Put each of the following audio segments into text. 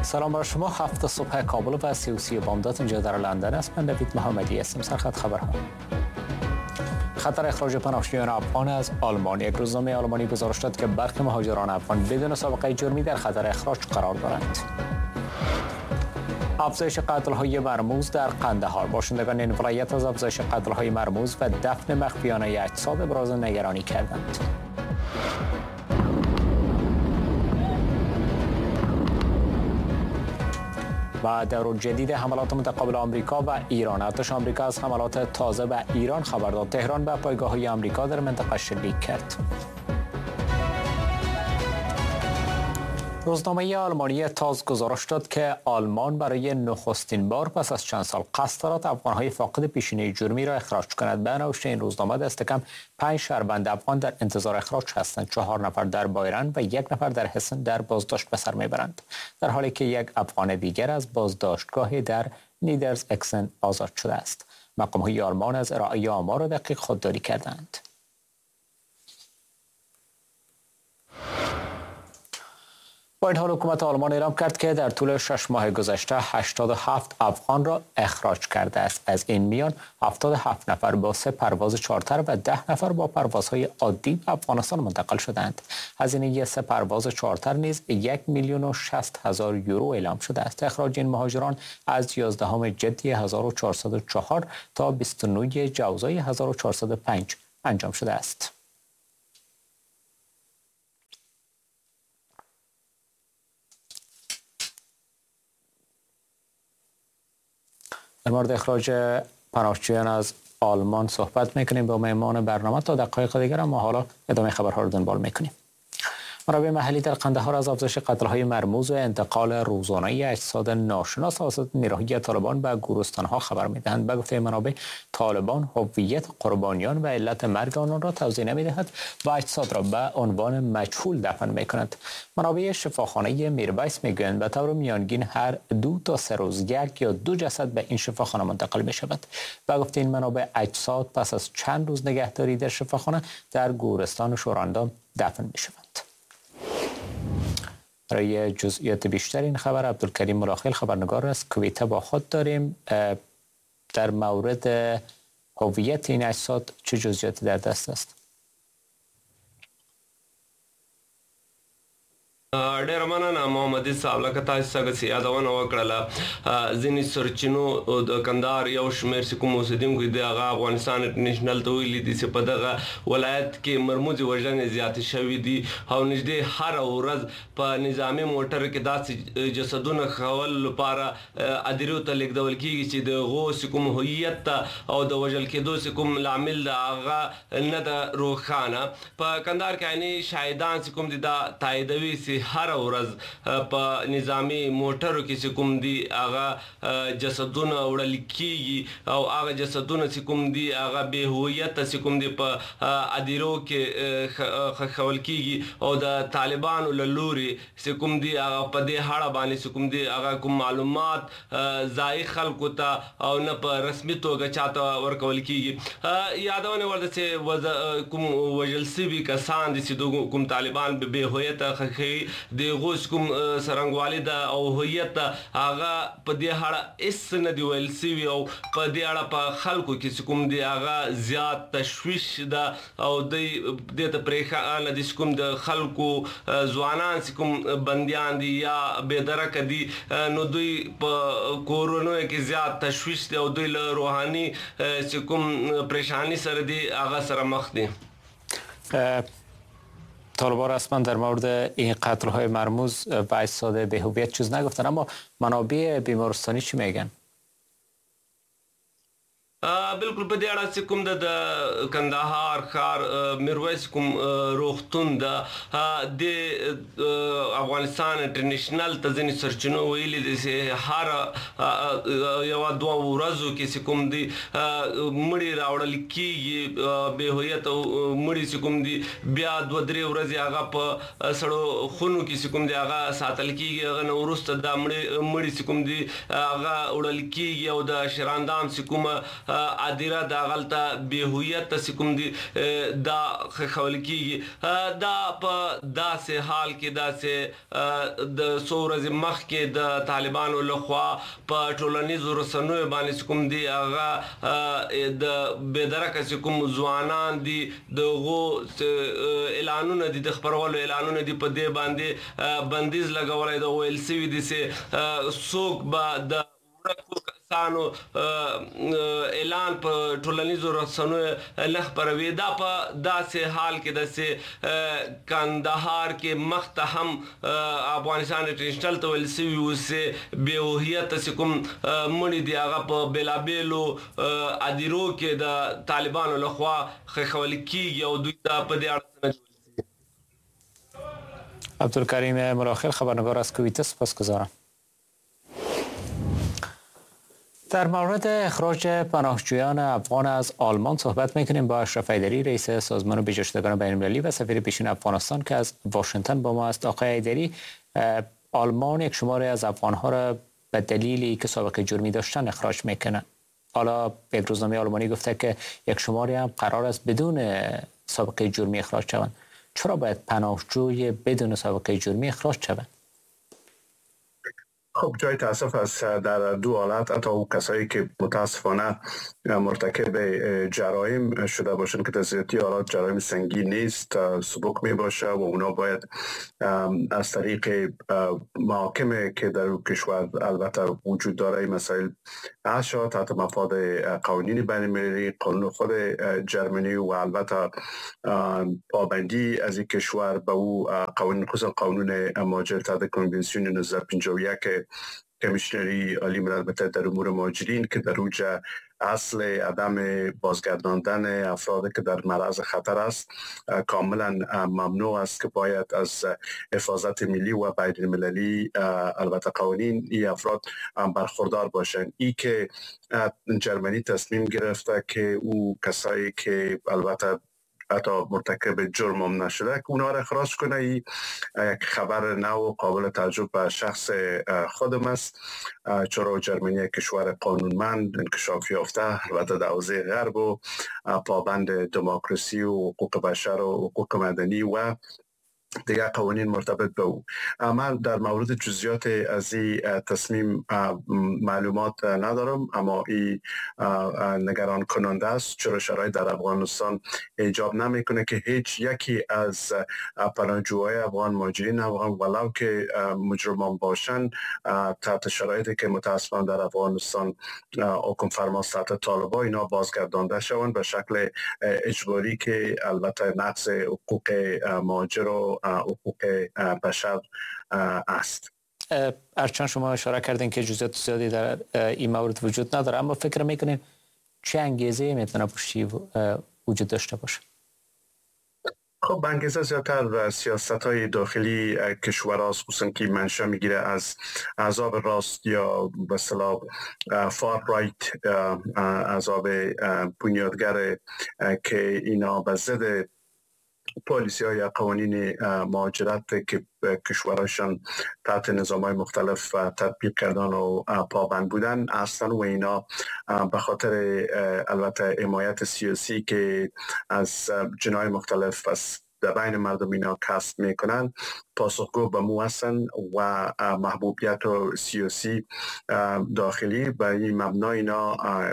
سلام بر شما. 7 صبح کابل و 33 بامداد اینجا در لندن است. من دوید محمدی هستم. سرخط خبرها. خطر اخراج پناهجویان افغان از آلمان. یک روزنامه آلمانی گزارش داد که برخی مهاجران افغان بدون سابقه جرمی در خطر اخراج قرار دارند. افزایش قتل‌های مرموز در قندهار. باشندگان این ولایت از افزایش قتل‌های مرموز و دفن مخفیانه اجساد ابراز نگرانی کردند. و دور جدید حملات متقابل آمریکا و ایران. ارتش آمریکا از حملات تازه به ایران خبر داد. تهران به پایگاه‌های آمریکا در منطقه شلیک کرد. روزنامه آلمانی تاز گزارش داد که آلمان برای نخستین بار پس از چند سال قصد دارد افغان‌های فاقد پیشینه جرمی را اخراج کند. به نوشت این روزنامه دست کم 5 شهروند افغان در انتظار اخراج هستند. 4 نفر در بایرن و 1 نفر در هسن در بازداشت به سر میبرند، در حالی که 1 افغان دیگر از بازداشتگاه در نیدرز اکسن آزاد شده است. مقام‌های آلمان از ارائه آمار دقیق خودداری کردند. با این حال حکومت آلمان اعلام کرد که در طول 6 ماه گذشته 87 افغان را اخراج کرده است. از این میان 77 نفر با 3 پرواز چارتر و 10 نفر با پروازهای عادی به افغانستان منتقل شدند. هزینه 3 پرواز چارتر نیز 1,60,000 یورو اعلام شده است. اخراج این مهاجران از 11 جدی 1404 تا 29 جوزای 1405 انجام شده است. در مورد اخراج پناهجویان از آلمان صحبت میکنیم با مهمان برنامه. تا دقایق دیگر اما حالا ادامه خبرها رو دنبال میکنیم. منابع محلی در قندهار از افزایش قتل‌های مرموز و انتقال روزانه اجساد ناشناس توسط نیروهای طالبان به گورستان‌ها خبر می‌دهند. به گفته منابع، طالبان هویت قربانیان و علت مرگ آنان را توضیح نمی‌دهد و اجساد را به عنوان مجهول دفن می‌کند. منابع شفاخانه میربایس می‌گویند به طور میانگین هر 2 تا 3 روز 1 یا 2 جسد به این شفاخانه منتقل می‌شود. به گفته این منابع، اجساد پس از چند روز نگهداری در شفاخانه در گورستان شوراندام دفن می‌شوند. برای جزئیات بیشتر این خبر عبدالکریم ملاخیل خبرنگار از کویت با خود داریم. در مورد هویت این اجساد چه جزئیاتی در دست است؟ ډېر مننه محمدي صاحب. لکه تاسو څنګه یادونه وکړله، ځینې سرچینو د کندهار یو شمېر چې کوم اوسېدونکو د هغه افغانستان انټرنیشنل ته ویلي دي چې په دغه ولایت کې مرموزې وژنې زیاتې شوي دي او نږدې هره ورځ په نظامي موټر کې داسې جسدونه ښخول لپاره ادیرو ته لیږدول کېږي چې د هغو چې کوم هویت ته او د وژل کېدو چې کوم لامل د هغه نه ده روښانه. په کندهار کې عیني شاهدان چې کوم دي دا تاییدوي چې هر ورځ په نظامی موټرو کې چې کوم دي هغه جسدونه وړل کېږي او هغه جسدونه چې کوم دي هغه بې هویت چې کوم دي په ادیرو کې خښول کېږي او د طالبانو له لوري چې کوم دي هغه په دې اړه باندې چې کوم دي هغه کوم معلومات ځای خلکو ته او نه په رسمي توګه چاته ورکول کېږي. یادونه ورته چې کوم وژل شوي کسان دي چې کوم طالبان بې هویت خښوي د غوښ کوم سرنګوالي ده او هویت هغه په دې اړه هیڅ نه دی ویل شوي او په دې اړه په خلکو کې چې کوم دی هغه زیات تشویش ده او دې ته پرېښانه دي چې کوم د خلکو ځوانان چې کوم بندیان دي یا بېدرکه دي نو دوی په کورونو کې زیات تشویش دی او دوی له روحاني چې کوم پریشانی سره دی هغه سره مخ دي. طالبان رسما در مورد این قتل‌های مرموز و اجساد به هویت چیز نگفتن، اما منابع بیمارستانی چی میگن؟ بالکل په دې اړه چې کوم د کندهار ښار میرویس کوم روغتون د افغانستان انټرنیشنل ته ځینې سرچینو ویلي دي چې هر یو 2 ورځو کې چې کوم دي مړي راوړل کېږي بې هویت او مړي چې کوم دي بیا 2-3 ورځې هغه په سړو خونو کې چې کوم دي هغه ساتل کېږي. هغه نه وروسته دا مړي چې کوم دي هغه وړل کېږي او د شیراندام چې کومه ادیره د غلطه به هویت سکم دي دا خول کیږي دا په داسې حال کې داسې د سورز مخ کې د طالبانو لخوا په ټولنیزو رسنیو باندې کوم دی هغه د بدرکه کوم ځوانان دي دغه اعلانونه دي د خبرولو اعلانونه دي په دې باندې بندیز لګولای د ویل سی وی دي سه سوق با د ورکو کسانو اعلان په ټولنیزو رسنیو لخبروي دا په داسې حال کې د کندهار کې مختهم افغانستان انټرنیشنل ته ویل سی وی وسه به هویت کوم مړي دی هغه په بلابلو ادیرو کې د طالبانو لخوا خول کیږي او دوی ته په دې اړه عبدالکریم مراخل خبرنگار از کویت سپاسگزارم. در مورد اخراج پناهجویان افغان از آلمان صحبت میکنیم با اشرف ایدری رئیس سازمان بازگشتگان بین‌المللی و سفیر پیشین افغانستان که از واشنگتن با ما است. آقای ایدری، آلمان یک شماری از افغانها را به دلیلی که سابقه جرمی داشتن اخراج میکنه. حالا یک روزنامه آلمانی گفته که یک شماری هم قرار است بدون سابقه جرمی اخراج شوند. چرا باید پناهجوی بدون سابقه جرمی اخراج شوند؟ خب جای تاسف است در دو حالت، حتی او کسایی که متاسفانه مرتکب جرایم شده باشند که در زیادی حالات جرایم سنگین نیست، سبک می باشه و اونا باید از طریق محاکم که در کشور البته وجود داره این مسائل حل شود تحت مفاد قوانین بین‌المللی، قانون خود جرمنی و البته پابندی از این کشور به او قوانین، خصوصا قانون مهاجرت تحت کنوانسیون 1951 کمیشنری عالی ملل متحد در امور مهاجرین که در اوج اصل عدم بازگرداندن افراد که در معرض خطر است کاملا ممنوع است که باید از حفاظت ملی و بین المللی البته قوانین این افراد برخوردار باشند. ای که جرمنی تصمیم گرفته که او کسایی که البته حتی مرتکب جرم هم نشده که اونا را اخراج کنه، یک خبر نو و قابل تعجب به شخص خودم است، چرا جرمنی کشور قانونمند، انکشاف یافته البته در حوزه غرب و پابند دموکراسی و حقوق بشر و حقوق مدنی و دیگر قوانین مرتبط به او. من در مورد جزئیات از این تصمیم معلومات ندارم، اما این نگران کننده است، چرا شرایط در افغانستان ایجاب نمیکنه که هیچ یکی از پناهجوهای افغان، مهاجرین افغان ولو که مجرمان باشند تحت شرایطی که متاسفانه در افغانستان حکم فرماست تحت طالبان اینا بازگردانده شوند به شکل اجباری که البته نقض حقوق مهاجر و حقوق بشر است. ارچان شما اشاره کردین که جزئیات زیادی در این مورد وجود نداره، اما فکر میکنین چه انگیزه میتونه پشتی وجود داشته باشه؟ خب انگیزه زیادتر سیاست‌های داخلی کشور هاست، خصوصا که منشأ میگیره از احزاب راست یا به اصطلاح فار رایت، احزاب بنیادگر که اینا به ضد پالیسی های قوانین مهاجرت که کشورشان تحت نظام های مختلف تطبیق کردن و پابند بودن اصلا و اینا به خاطر البته حمایت سیاسی که از جناح مختلف در بین مردم اینا کسب میکنن پاسخگو به مو هستن و محبوبیت و سیاسی داخلی به این مبنا اینا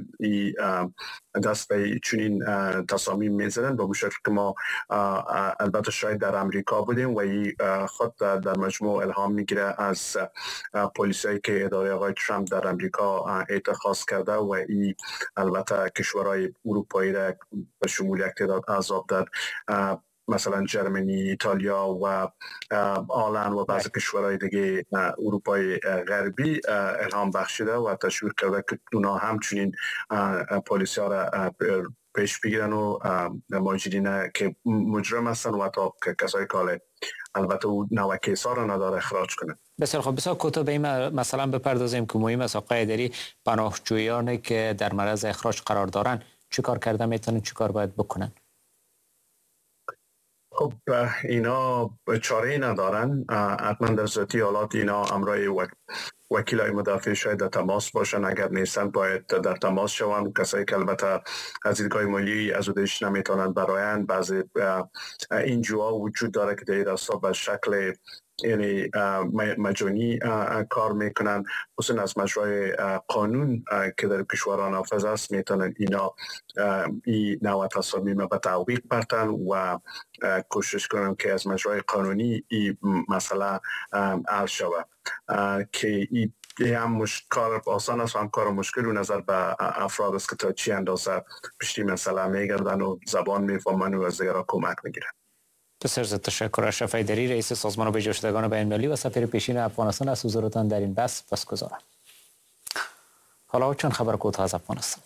دست به چنین تصامیم میزنن. به مشکل که ما البته شاید در امریکا بودیم و این خود در مجموع الهام میگیره از پلیسایی که اداره آقای ترامپ در امریکا اتخاذ کرده و این البته کشورهای اروپایی را به شمول یک تعداد احزاب در مثلا جرمنی، ایتالیا و آلند و بعضی کشورهای دیگه اروپای غربی الهام بخشیده و تشویق کرده که اونا همچنین پلیسی ها را پیش بگیرن و مهاجرین که مجرم هستن و حتی کسایی که البته او نوع کیس ها را نداره اخراج کنه. بسیار خوب، بسیار کوتاه به این مثلا بپردازیم که مهم است. آقای ایدری، پناهجویانی که در معرض اخراج قرار دارن چی کار کرده میتونن، چی کار باید بکنن؟ خب اینا چاره ای ندارن، حتما در ذاتی حالات اینا امرای وکیلای مدافع شاید در تماس باشن، اگر نیستن باید در تماس شوند. کسایی که البته از دیدگاه مالی از اودش نمیتونن برایند، بعضی اینجوها وجود داره که در راستا به شکل یعنی مجانی کار میکنن، خصوصا از مجرای قانون که در کشورها نافذ است میتونن اینا این نوع تصامیم به تعویق برتن و کوشش کنن که از مجرای قانونی این مسئله حل شود. که این هم کار آسان است و هم کار مشکل و نظر به افراد است که تا چی اندازه پشتی مسئله میگردن و زبان میفهمن و از دیگرها کمک میگیرن. بسیار زیاد تشکر. اشرف حیدری، رئیس سازمان بجاشدگان بین‌المللی و سفیر پیشین افغانستان، از حضورتان در این بحث سپاسگزارم. حالا چند خبر کوتاه از افغانستان.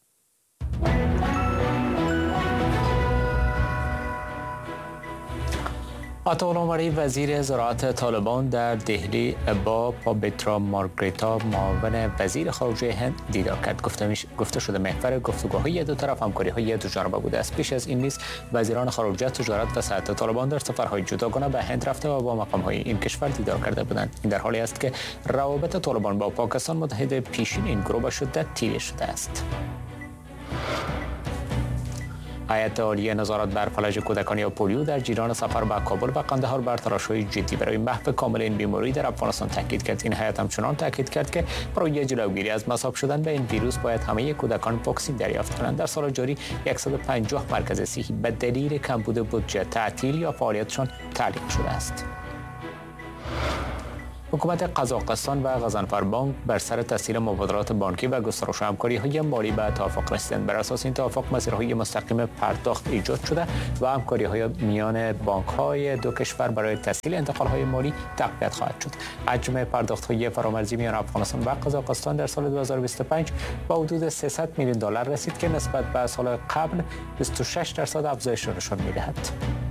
آتا الله مری، وزیر زراعت طالبان، در دهلی با پابیترا مارگریتا، معاون وزیر خارجه هند، دیدار کرد. گفته شده محور گفتگوهای دو طرف همکاری‌های دو جانبه بوده است. پیش از این نیز وزیران خارجه، تجارت و صنعت طالبان در سفرهای جداگانه به هند رفته و با مقام‌های این کشور دیدار کرده بودند. این در حالی است که روابط طالبان با پاکستان، متحد پیشین این گروه، به شدت تیره شده است. هیئت عالیه نظارت بر فلج کودکان یا پولیو در جریان سفر به کابل و قندهار بر تلاش‌های جدی برای محو کامل این بیماری در افغانستان تاکید کرد. این هیئت همچنان تاکید کرد که برای جلوگیری از مصاب شدن به این ویروس باید همه کودکان واکسن دریافت کنند. در سال جاری 150 مرکز صحی به دلیل کمبود بودجه تعطیل یا فعالیتشان تعلیق شده است. حکومت قزاقستان و غضنفر بانک بر سر تسهیل مبادلات بانکی و گسترش همکاری‌های مالی به توافق رسیدند. بر اساس این توافق مسیرهای مستقیم پرداخت ایجاد شده و همکاری‌های میان بانک‌های دو کشور برای تسهیل انتقال‌های مالی تقویت خواهد شد. حجم پرداخت‌های فرامرزی میان افغانستان و قزاقستان در سال 2025 به حدود 300 میلیون دلار رسید که نسبت به سال قبل 26% افزایش را نشان می‌دهد.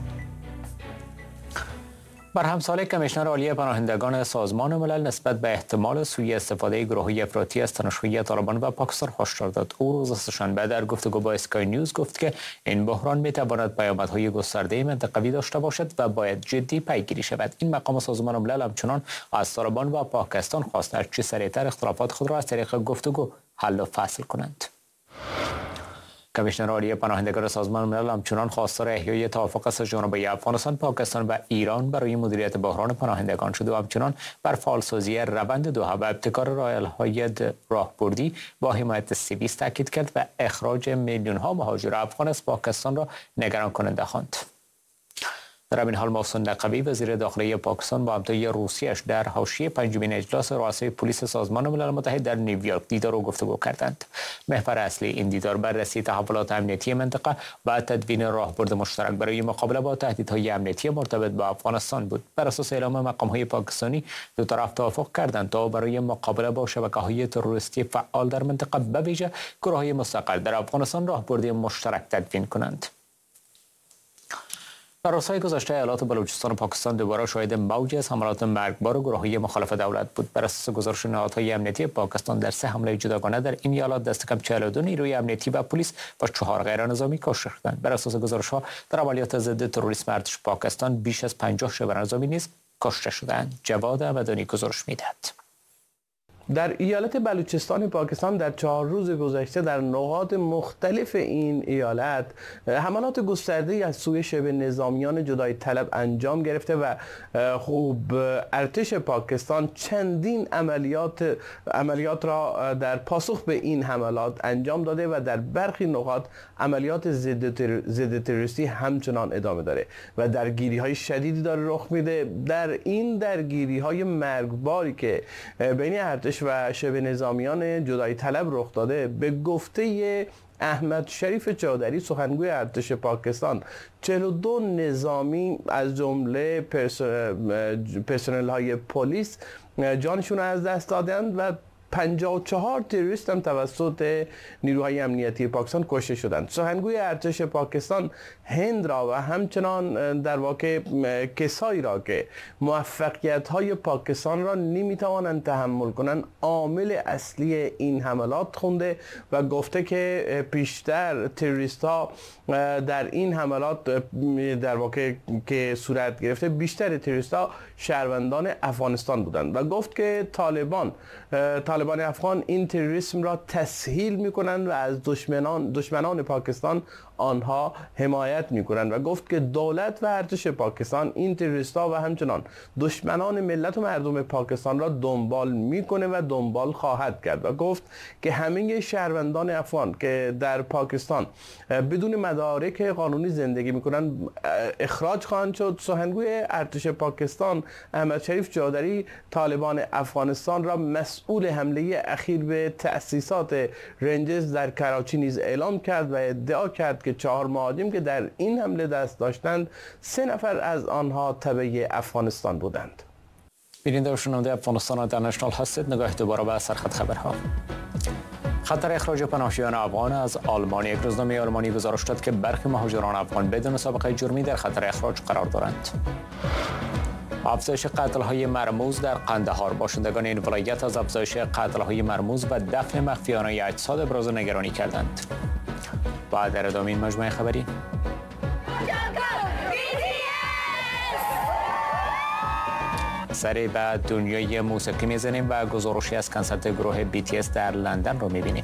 بر همسال کمیشنر عالی پناهندگان سازمان ملل نسبت به احتمال سوء استفاده گروه‌های افراطی از تنش‌های طالبان و پاکستان هشدار داد. او روز سه‌شنبه در گفتگو با اسکای نیوز گفت که این بحران می‌تواند پیامدهای گسترده منطقوی داشته باشد و باید جدی پیگیری شود. این مقام سازمان ملل همچنان از طالبان و پاکستان خواست هرچه سریعتر اختلافات خود را از طریق گفتگو حل و فصل کنند. کمیشنر عالی پناهندگان سازمان ملل همچنان خواستار احیای توافق سه‌جانبه افغانستان، پاکستان و ایران برای مدیریت بحران پناهندگان شده و همچنان بر فعالسازی روند دوحه و ابتکار راه‌های راهبردی با حمایت سوئیس تاکید کرد و اخراج میلیون‌ها مهاجر افغان از پاکستان را نگران کننده خواند. در این حال محسن نقوی، وزیر داخلی پاکستان، با همتای روسیه‌اش در حاشیه پنجمین اجلاس رؤسای پلیس سازمان ملل متحد در نیویورک دیدار و گفتگو کردند. محور اصلی این دیدار بررسی تحولات امنیتی منطقه و تدوین راهبرد مشترک برای مقابله با تهدیدهای امنیتی مرتبط با افغانستان بود. بر اساس اعلام مقام‌های پاکستانی، دو طرف توافق کردند تا برای مقابله با شبکه‌های تروریستی فعال در منطقه، به ویژه گروه‌های مستقل در افغانستان، راهبرد مشترک تدوین کنند. در روزهای گذشته ایالات بلوچستان و پاکستان دوباره شاهد موجی از حملات مرگبار گروه‌های مخالف دولت بود. بر اساس گزارش نهادهای امنیتی پاکستان، در 3 حمله جداگانه در این ایالات دست کم 42 نیروی امنیتی و پلیس و 4 غیرنظامی کشته شدند. بر اساس گزارش‌ها در عملیات ضد تروریسم ارتش پاکستان بیش از 50 شبه نظامی نیز کشته شدند. جواد مدنی گزارش می‌دهد. در ایالت بلوچستان پاکستان در 4 روز گذشته در نقاط مختلف این ایالت حملات گسترده‌ای از سوی شبه نظامیان جدای طلب انجام گرفته و ارتش پاکستان چندین عملیات را در پاسخ به این حملات انجام داده و در برخی نقاط عملیات ضد تروریستی همچنان ادامه داره و درگیری‌های شدیدی داره رخ میده. در این درگیری‌های مرگباری که بین ارتش و شبه نظامیان جدای طلب رخ داده، به گفته احمد شریف چادری، سخنگوی ارتش پاکستان، 42 نظامی از جمله پرسنل های پلیس جانشون از دست دادند و 54 تروریست هم توسط نیروهای امنیتی پاکستان کشته شدند. سخنگوی ارتش پاکستان هند را و همچنان در واقع کسایی را که موفقیت‌های پاکستان را نمی‌توانند تحمل کنند عامل اصلی این حملات خونده و گفته که پیشتر تروریست‌ها در این حملات در واقع که صورت گرفته بیشتر تروریست‌ها شهروندان افغانستان بودند و گفت که طالبان افغان این تروریسم را تسهیل می‌کنند و از دشمنان پاکستان آنها حمایت می‌کنند و گفت که دولت و ارتش پاکستان این تروریست‌ها و همچنان دشمنان ملت و مردم پاکستان را دنبال می‌کنه و دنبال خواهد کرد و گفت که همه شهروندان افغان که در پاکستان بدون مدارک قانونی زندگی می‌کنند اخراج خواهند شد. سخنگوی ارتش پاکستان احمد شریف جادری طالبان افغانستان را مسئول حمله اخیر به تأسیسات رنجرز در کراچی نیز اعلام کرد و ادعا کرد که 4 مهاجم که در این حمله دست داشتند 3 نفر از آنها تبع افغانستان بودند. بیننده و شنونده افغانستان اینترنشنال هستید. نگاه دوباره به سرخط خبرها. خطر اخراج پناهجویان افغان از آلمان. یک روزنامه آلمانی گزارش داد که برخی مهاجران افغان بدون سابقه جرمی در خطر اخراج قرار دارند. افزایش قتل‌های مرموز در قندهار. باشندگان این ولایت از افزایش قتل‌های مرموز و دفن مخفیانه اجساد ابراز نگرانی کردند. و در ادامه این مجموعه خبری سری به دنیای موسیقی میزنیم و گزارشی از کنسرت گروه BTS در لندن رو میبینیم.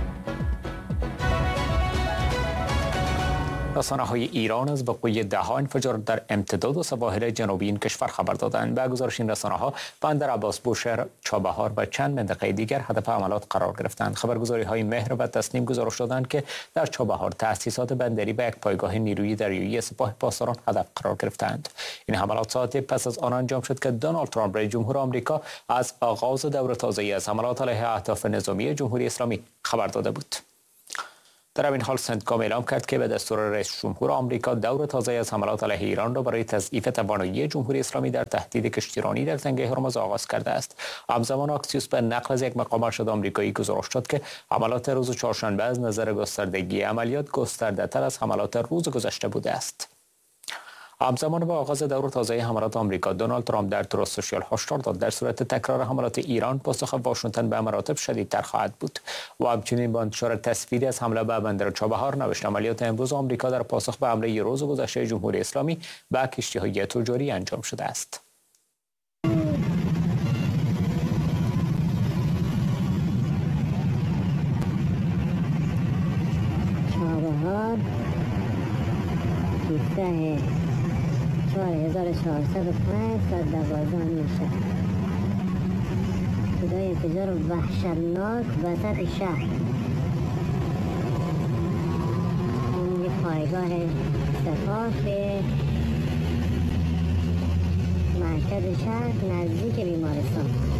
رسانه‌های ایران از وقوع 10 انفجار در امتداد و سواحل جنوبی این کشور خبر دادند. به گزارش این رسانه‌ها بندر عباس بوشهر، چابهار و چند منطقه دیگر هدف حملات قرار گرفتند. خبرگزاری‌های مهر و تسنیم گزارش دادند که در چابهار تأسیسات بندری و یک پایگاه نیروی دریایی سپاه پاسداران هدف قرار گرفتند. این حملات ساعتی پس از آن انجام شد که دونالد ترامپ رئیس جمهور آمریکا از آغاز دور تازه‌ای از حملات علیه اهداف نظامی جمهوری اسلامی خبر داده بود. در این حال سنتکام اعلام کرد که به دستور رئیس جمهور آمریکا دور تازه از حملات علیه ایران را برای تضعیف توانایی جمهوری اسلامی در تهدید کشتیرانی در تنگه هرمز آغاز کرده است. همزمان اکسیوس به نقل از یک مقام ارشد آمریکایی گزارش داد که حملات روز چهارشنبه از نظر گستردگی عملیات گسترده‌تر از حملات روز گذشته بوده است. همزمان با آغاز دور تازه حملات آمریکا، دونالد ترامپ در تروس سوشیال هشدار داد در صورت تکرار حملات ایران پاسخ واشنگتن به مراتب شدیدتر خواهد بود. و همچنین با انتشار تصویری از حمله به بندر چابهار نوشت عملیات امروز آمریکا در پاسخ به حمله روز گذشته جمهوری اسلامی به کشتی‌های تجاری انجام شده است. چابهار 4405 تا 12 میشه. صدای انفجار وحشتناک وسط شهر. این یه پایگاه سپاه به مرکز شهر نزدیک بیمارستان.